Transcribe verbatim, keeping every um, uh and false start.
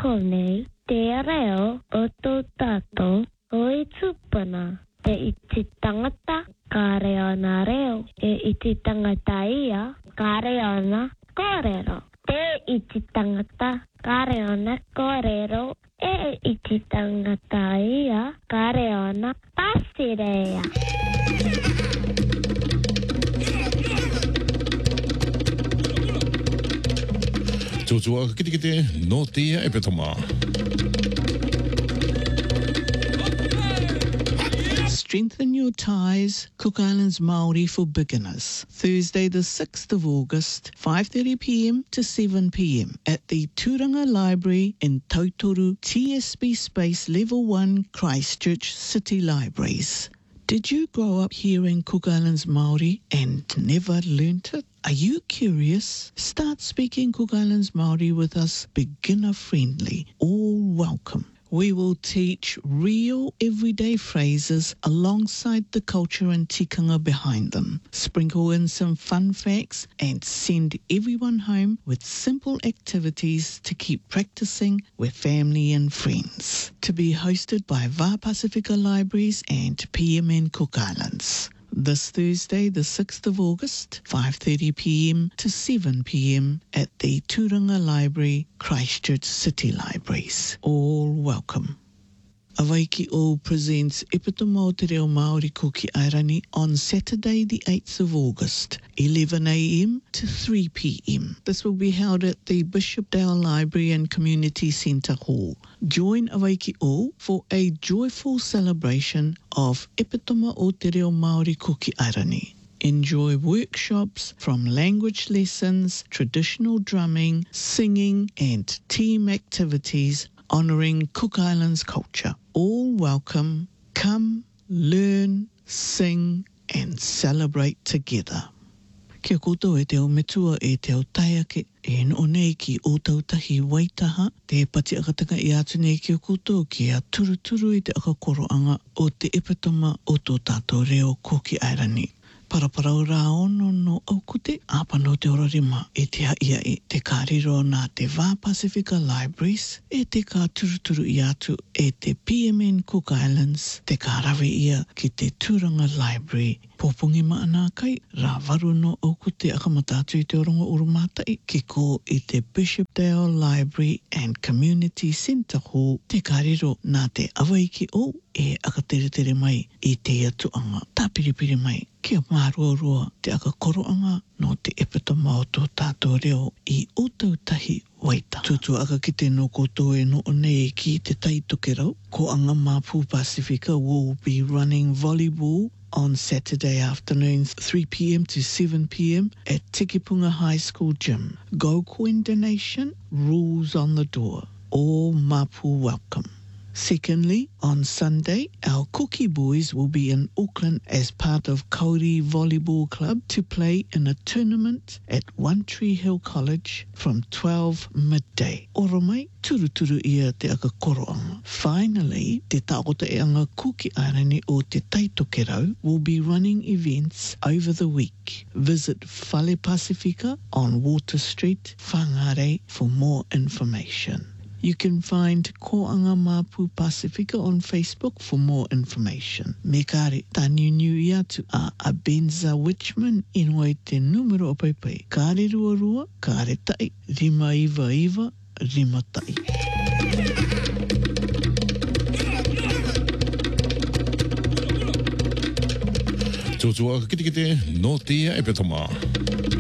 konei te reo o tō tātou o i tūpana. E iti tangata ka reo na reo. E iti tangata ia ka reo na kōrero. Te iti tangata ka reo na kōrero. E iti tangata ia ka reo na pasirea. Tūtua ka kite kite no tia e petoma. Strengthen your ties, Cook Islands Māori for beginners. Thursday the sixth of August, five thirty p m to seven p m at the Turanga Library in Tautoru T S B Space Level one Christchurch City Libraries. Did you grow up hearing Cook Islands Māori and never learnt it? Are you curious? Start speaking Cook Islands Māori with us, beginner friendly, all welcome. We will teach real everyday phrases alongside the culture and tikanga behind them. Sprinkle in some fun facts and send everyone home with simple activities to keep practicing with family and friends. To be hosted by Va Pacifica Libraries and P M N Cook Islands. This Thursday, the sixth of August, five thirty p m to seven p m at the Turanga Library, Christchurch City Libraries. All welcome. Avaiki O presents Epitoma o Te Reo Māori ko ki Airani on Saturday the eighth of August, eleven a m to three p m. This will be held at the Bishopdale Library and Community Centre Hall. Join Avaiki O for a joyful celebration of Epitoma o Te Reo Māori ko ki Airani. Enjoy workshops from language lessons, traditional drumming, singing and team activities honouring Cook Islands culture. All welcome. Come, learn, sing and celebrate together. Kia koutou e te o metua e te o taiake e no nei ki o tautahi waitaha te pati akatanga i atu nei ki o koutou ki a turuturu i te akakoroanga o te epitoma o tō tātou reo ko ki Airani. Paraparau rā ono no aukute, āpano te ororima e te haia e te kāriro nā te Va Pacifica Libraries, e te kā turuturu i atu e te P M N Cook Islands, te kā rawe ia ki te Turanga Library. Pōpungi maana kai, rā varu no aukute akamatatu i te orongo urumātai, ki ko i te Bishopdale Library and Community Centre Hall, te kāriro nā te awaiki o e akatere mai i te atuanga. Tā piripiri mai, kia mārua te akakoroanga no te epitoma o tō tātou reo i o tautahi waita. Tutu aka ki te no koutou e no nei ki te taitoke rau. Ko anga Māpū Pacifica will be running volleyball on Saturday afternoons, three p m to seven p m at Tikipunga High School Gym. Go coin donation, rules on the door. All Māpū welcome. Secondly, on Sunday, our Cookie Boys will be in Auckland as part of Kauri Volleyball Club to play in a tournament at One Tree Hill College from twelve midday. Oro mai, turuturu ia te akakoroanga. Finally, te taota e anga Kuki Airani o te taitoke rau will be running events over the week. Visit Fale Pacifica on Water Street, Whangarei for more information. You can find Koanga Māpū Pacifica on Facebook for more information. Me kare, tani niu atu a Abenza Witchman inoi te numero o paipai. Kare rua rua, kare tai, rima iwa iwa, rima tai. Tūtua ka kite kite no tia e petoma.